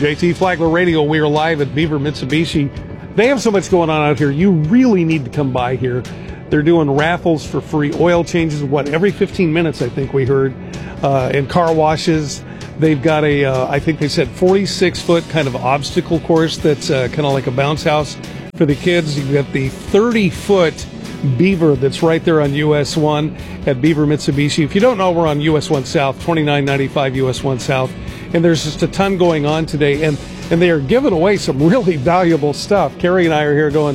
JT Flagler Radio. We are live at Beaver Mitsubishi. They have so much going on out here. You really need to come by here. They're doing raffles for free oil changes, every 15 minutes, I think we heard, and car washes. They've got I think they said 46-foot kind of obstacle course that's kind of like a bounce house for the kids. You've got the 30-foot Beaver that's right there on US 1 at Beaver Mitsubishi. If you don't know, we're on US 1 South, 2995 US 1 South, and there's just a ton going on today, and they are giving away some really valuable stuff. Carrie and I are here going,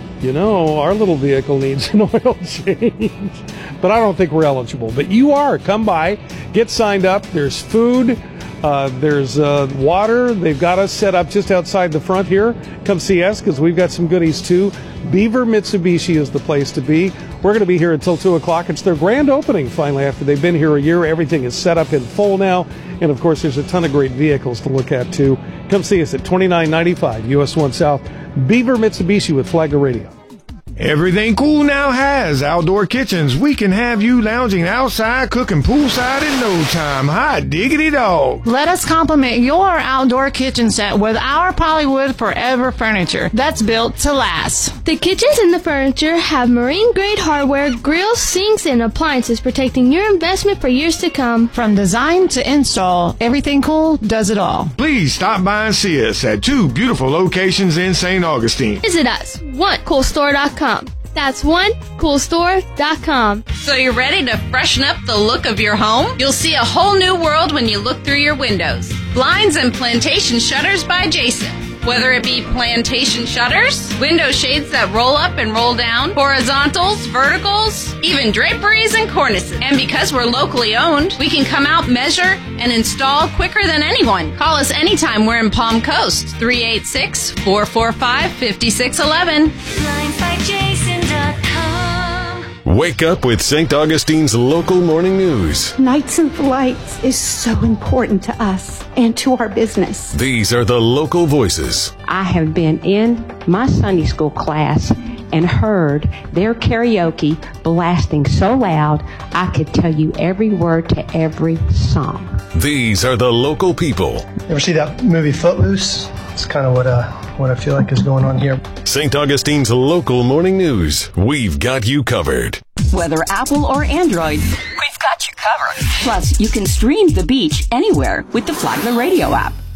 our little vehicle needs an oil change, but I don't think we're eligible. But you are. Come by, get signed up. There's food. There's water. They've got us set up just outside the front here. Come see us because we've got some goodies too. Beaver Mitsubishi is the place to be. We're going to be here until 2 o'clock. It's their grand opening finally after they've been here a year. Everything is set up in full now. And, of course, there's a ton of great vehicles to look at too. Come see us at 2995 US 1 South. Beaver Mitsubishi with Flagler Radio. Everything Cool now has outdoor kitchens. We can have you lounging outside, cooking poolside in no time. Hot diggity dog. Let us complement your outdoor kitchen set with our Polywood Forever furniture that's built to last. The kitchens and the furniture have marine-grade hardware, grills, sinks, and appliances protecting your investment for years to come. From design to install, Everything Cool does it all. Please stop by and see us at 2 beautiful locations in St. Augustine. Visit us, onecoolstore.com. That's onecoolstore.com. So you're ready to freshen up the look of your home? You'll see a whole new world when you look through your windows. Blinds and Plantation Shutters by Jason. Whether it be plantation shutters, window shades that roll up and roll down, horizontals, verticals, even draperies and cornices. And because we're locally owned, we can come out, measure, and install quicker than anyone. Call us anytime we're in Palm Coast, 386-445-5611. BlindsByJason.com. Wake up with St. Augustine's local morning news. Nights of Lights is so important to us and to our business. These are the local voices. I have been in my Sunday school class and heard their karaoke blasting so loud I could tell you every word to every song. These are the local people. Ever see that movie Footloose? It's kind of what I feel like is going on here. St. Augustine's local morning news. We've got you covered. Whether Apple or Android, we've got you covered. Plus, you can stream the beach anywhere with the Flagler Radio app.